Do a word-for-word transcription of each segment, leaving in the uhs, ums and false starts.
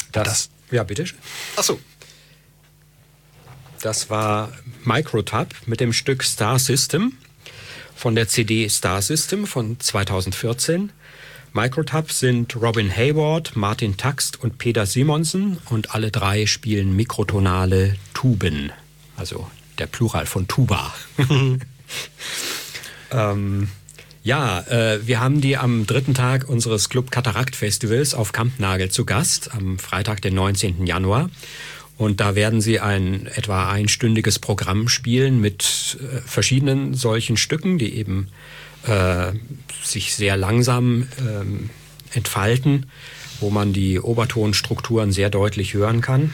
Das, das ja, bitte. Ach so. Das war Microtub mit dem Stück Star System von der C D Star System von zweitausendvierzehn. Microtub sind Robin Hayward, Martin Takst und Peter Simonsen und alle drei spielen mikrotonale Tuben, also der Plural von Tuba. ähm, ja, äh, wir haben die am dritten Tag unseres Club Katarakt Festivals auf Kampnagel zu Gast, am Freitag, den neunzehnten Januar. Und da werden sie ein etwa einstündiges Programm spielen mit äh, verschiedenen solchen Stücken, die eben äh, sich sehr langsam ähm, entfalten, wo man die Obertonstrukturen sehr deutlich hören kann.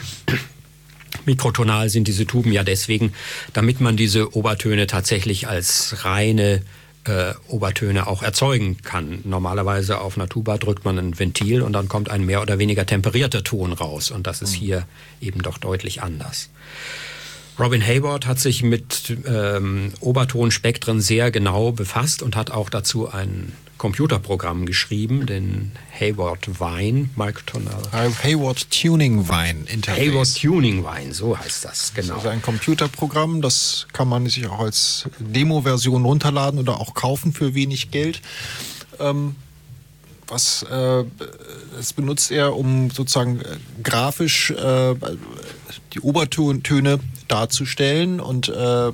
Mikrotonal sind diese Tuben ja deswegen, damit man diese Obertöne tatsächlich als reine äh, Obertöne auch erzeugen kann. Normalerweise auf einer Tuba drückt man ein Ventil und dann kommt ein mehr oder weniger temperierter Ton raus. Und das ist hier eben doch deutlich anders. Robin Hayward hat sich mit ähm, Obertonspektren sehr genau befasst und hat auch dazu ein Computerprogramm geschrieben, den Hayward Vine, Microtonal. Hayward Tuning Vine Interface. Hayward Tuning Vine, so heißt das, genau. Das ist ein Computerprogramm, das kann man sich auch als Demo-Version runterladen oder auch kaufen für wenig Geld. Ähm, was äh, das benutzt er, um sozusagen äh, grafisch äh, die Obertöne darzustellen und äh,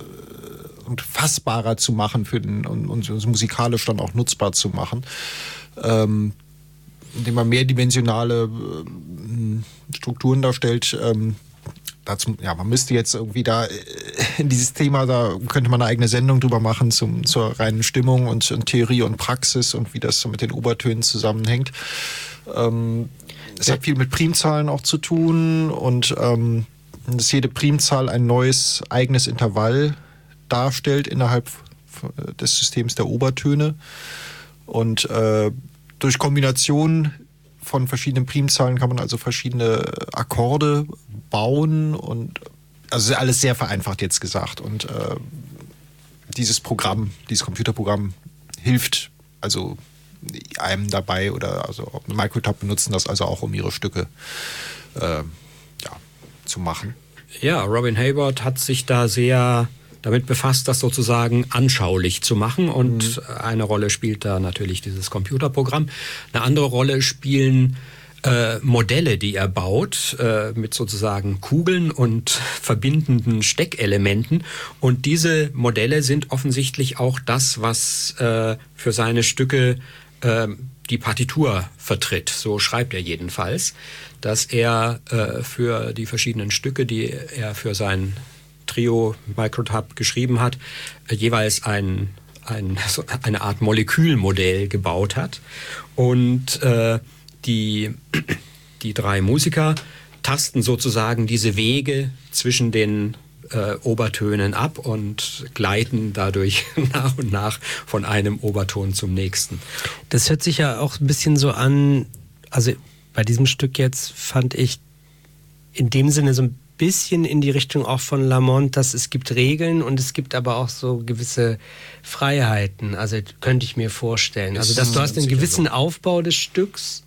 und fassbarer zu machen für den und, und musikalisch dann auch nutzbar zu machen, ähm, indem man mehrdimensionale äh, Strukturen darstellt. Ähm, dazu, ja, man müsste jetzt irgendwie da in dieses Thema, da könnte man eine eigene Sendung drüber machen zum, zur reinen Stimmung und, und Theorie und Praxis und wie das so mit den Obertönen zusammenhängt. Ähm, es ja. hat viel mit Primzahlen auch zu tun und ähm, dass jede Primzahl ein neues eigenes Intervall darstellt innerhalb des Systems der Obertöne. Und äh, durch Kombination von verschiedenen Primzahlen kann man also verschiedene Akkorde bauen und also alles sehr vereinfacht jetzt gesagt. Und äh, dieses Programm, dieses Computerprogramm hilft also einem dabei oder also Microtub benutzen das also auch, um ihre Stücke äh, ja, zu machen. Ja, Robin Hayward hat sich da sehr damit befasst, das sozusagen anschaulich zu machen. Und mhm. eine Rolle spielt da natürlich dieses Computerprogramm. Eine andere Rolle spielen äh, Modelle, die er baut, äh, mit sozusagen Kugeln und verbindenden Steckelementen. Und diese Modelle sind offensichtlich auch das, was äh, für seine Stücke äh, die Partitur vertritt. So schreibt er jedenfalls, dass er äh, für die verschiedenen Stücke, die er für sein Trio Microtub geschrieben hat, äh, jeweils ein, ein, so eine Art Molekülmodell gebaut hat. Und äh, die, die drei Musiker tasten sozusagen diese Wege zwischen den äh, Obertönen ab und gleiten dadurch nach und nach von einem Oberton zum nächsten. Das hört sich ja auch ein bisschen so an, also bei diesem Stück jetzt fand ich in dem Sinne so ein bisschen in die Richtung auch von Lamont, dass es gibt Regeln und es gibt aber auch so gewisse Freiheiten. Also könnte ich mir vorstellen. Also dass du hast einen gewissen Aufbau des Stücks.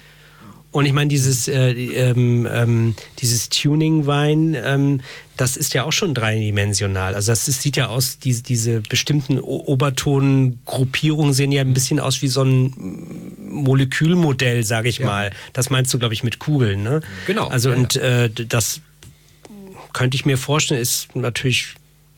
Und ich meine, dieses, äh, ähm, ähm, dieses Tuning-Vine, ähm, das ist ja auch schon dreidimensional. Also das ist, sieht ja aus, diese, diese bestimmten o- Obertongruppierungen sehen ja ein bisschen aus wie so ein Molekülmodell, sage ich ja. mal. Das meinst du, glaube ich, mit Kugeln, ne? Genau. Also ja, und ja. äh, das könnte ich mir vorstellen, ist natürlich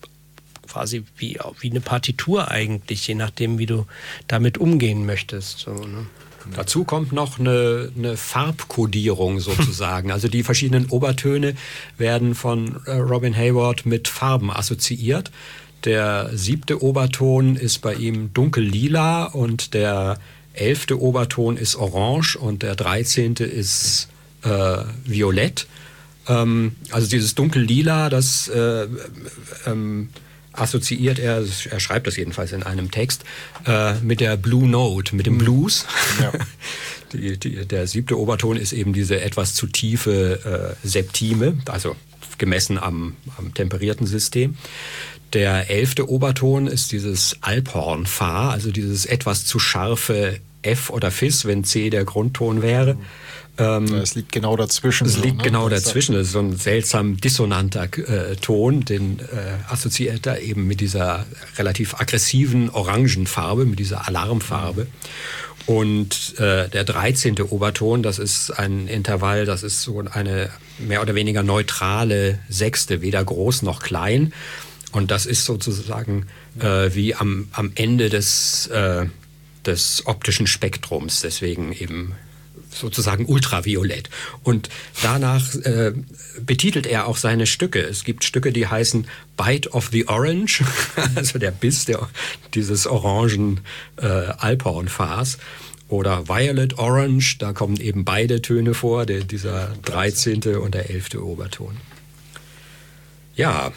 quasi wie, wie eine Partitur eigentlich, je nachdem, wie du damit umgehen möchtest. So, ne? Dazu kommt noch eine, eine Farbkodierung sozusagen. Also die verschiedenen Obertöne werden von Robin Hayward mit Farben assoziiert. Der siebte Oberton ist bei ihm dunkel-lila und der elfte Oberton ist orange und der dreizehnte ist äh, violett. Ähm, also dieses dunkel-lila, das äh, ähm, assoziiert er, er schreibt das jedenfalls in einem Text, äh, mit der Blue Note, mit dem Blues. Ja. die, die, der siebte Oberton ist eben diese etwas zu tiefe äh, Septime, also gemessen am, am temperierten System. Der elfte Oberton ist dieses Alphorn-Fa, also dieses etwas zu scharfe F oder Fis, wenn C der Grundton wäre. Ähm, ja, es liegt genau dazwischen. Es so, liegt ne? genau das dazwischen. Das ist so ein seltsam dissonanter äh, Ton, den äh, assoziiert er eben mit dieser relativ aggressiven Orangenfarbe, mit dieser Alarmfarbe. Und äh, der dreizehnte Oberton, das ist ein Intervall, das ist so eine mehr oder weniger neutrale Sechste, weder groß noch klein. Und das ist sozusagen äh, wie am, am Ende des, äh, des optischen Spektrums, deswegen eben sozusagen ultraviolett. Und danach äh, betitelt er auch seine Stücke. Es gibt Stücke, die heißen Bite of the Orange, also der Biss der, dieses orangen äh, Alphorn-Fas. Oder Violet Orange, da kommen eben beide Töne vor, der, dieser dreizehnte und der elfte Oberton. Ja.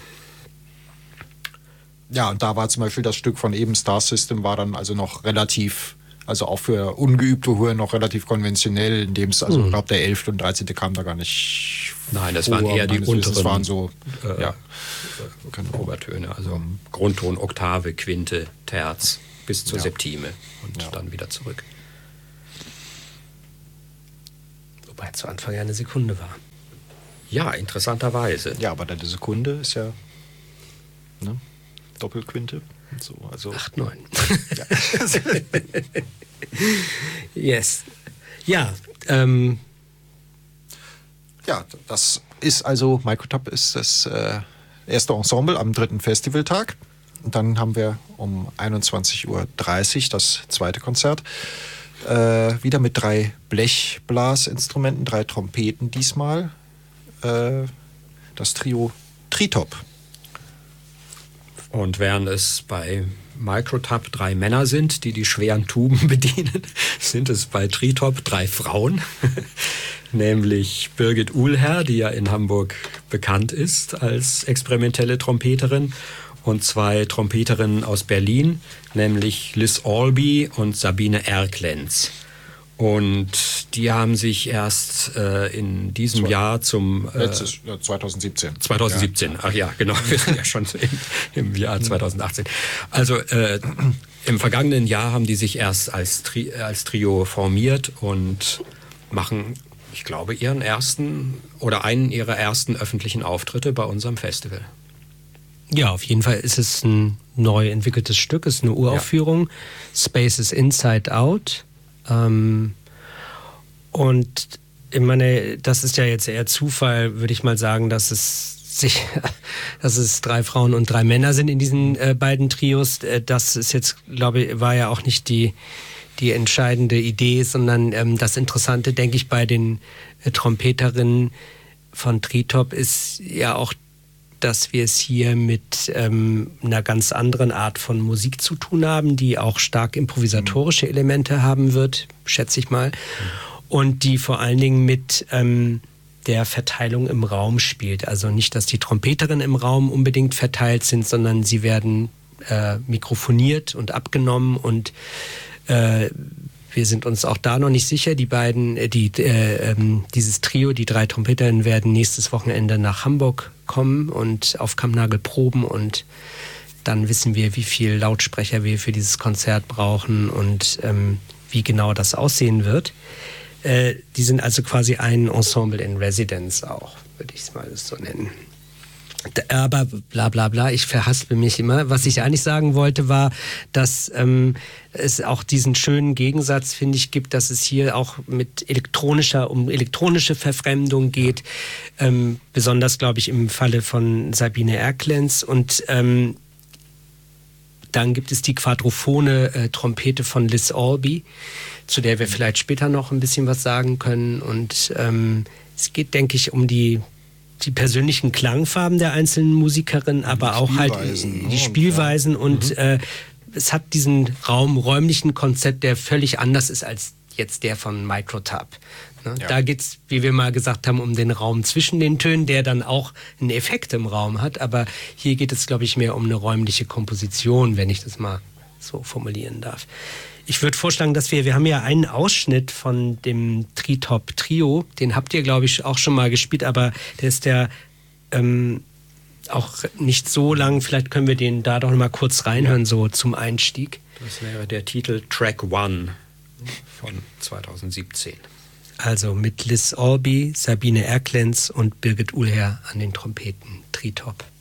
Ja, und da war zum Beispiel das Stück von eben Star System war dann also noch relativ, also auch für ungeübte Hörer noch relativ konventionell, indem es, also ich glaube, der elfte und dreizehnte kam da gar nicht. Nein, das vor, waren eher die unteren. Das waren so, äh, ja, genau. Obertöne, also mhm. Grundton, Oktave, Quinte, Terz bis zur ja. Septime und ja. dann wieder zurück. Wobei zu Anfang ja eine Sekunde war. Ja, interessanterweise. Ja, aber deine Sekunde ist ja, ne? Doppelquinte. So, also acht, neun. Ja. Yes. Ja, ähm. Ja, das ist also, Microtop ist das äh, erste Ensemble am dritten Festivaltag. Und dann haben wir um einundzwanzig Uhr dreißig das zweite Konzert. Äh, wieder mit drei Blechblasinstrumenten, drei Trompeten diesmal. Äh, das Trio Tritop. Und während es bei Microtop drei Männer sind, die die schweren Tuben bedienen, sind es bei Tritop drei Frauen. Nämlich Birgit Uhlherr, die ja in Hamburg bekannt ist als experimentelle Trompeterin, und zwei Trompeterinnen aus Berlin, nämlich Liz Albee und Sabine Erklenz. Und die haben sich erst äh, in diesem Zwei, Jahr zum... Äh, letztes, ja, zwanzig siebzehn. zwanzig siebzehn, ja. Ach ja, genau, wir sind ja schon im, im Jahr zwanzig achtzehn. Also äh, im vergangenen Jahr haben die sich erst als, Tri- als Trio formiert und machen, ich glaube, ihren ersten oder einen ihrer ersten öffentlichen Auftritte bei unserem Festival. Ja, auf jeden Fall ist es ein neu entwickeltes Stück, es ist eine Uraufführung. Ja. Space is Inside Out. Ähm, und ich meine, das ist ja jetzt eher Zufall, würde ich mal sagen, dass es sich, dass es drei Frauen und drei Männer sind in diesen äh, beiden Trios. Das ist jetzt, glaube ich, war ja auch nicht die, die entscheidende Idee, sondern ähm, das Interessante, denke ich, bei den äh, Trompeterinnen von Tritop ist ja auch, dass wir es hier mit ähm, einer ganz anderen Art von Musik zu tun haben, die auch stark improvisatorische Elemente haben wird, schätze ich mal, und die vor allen Dingen mit ähm, der Verteilung im Raum spielt. Also nicht, dass die Trompeterinnen im Raum unbedingt verteilt sind, sondern sie werden äh, mikrofoniert und abgenommen, und äh, wir sind uns auch da noch nicht sicher. Die beiden, die, äh, ähm, dieses Trio, die drei Trompeterinnen, werden nächstes Wochenende nach Hamburg kommen und auf Kammnagel proben, und dann wissen wir, wie viel Lautsprecher wir für dieses Konzert brauchen und ähm, wie genau das aussehen wird. Äh, die sind also quasi ein Ensemble in Residence auch, würde ich es mal so nennen. Aber bla bla bla, ich verhaspel mich immer. Was ich eigentlich sagen wollte, war, dass ähm, es auch diesen schönen Gegensatz, finde ich, gibt, dass es hier auch mit elektronischer, um elektronische Verfremdung geht. Ähm, besonders, glaube ich, im Falle von Sabine Erklenz. Und ähm, dann gibt es die quadrophone äh, Trompete von Liz Albee, zu der wir vielleicht später noch ein bisschen was sagen können. Und ähm, es geht, denke ich, um die die persönlichen Klangfarben der einzelnen Musikerinnen, aber auch halt die Spielweisen, und mhm. äh, es hat diesen Raum, räumlichen Konzept, der völlig anders ist als jetzt der von Microtop. Ne? Ja. Da geht es, wie wir mal gesagt haben, um den Raum zwischen den Tönen, der dann auch einen Effekt im Raum hat, aber hier geht es, glaube ich, mehr um eine räumliche Komposition, wenn ich das mal so formulieren darf. Ich würde vorschlagen, dass wir, wir haben ja einen Ausschnitt von dem Tritop Trio, den habt ihr, glaube ich, auch schon mal gespielt, aber der ist der, ähm, auch nicht so lang. Vielleicht können wir den da doch noch mal kurz reinhören, ja. so zum Einstieg. Das wäre der Titel Track One von zweitausendsiebzehn. Also mit Liz Albee, Sabine Erklenz und Birgit Uhlherr an den Trompeten. Tritop.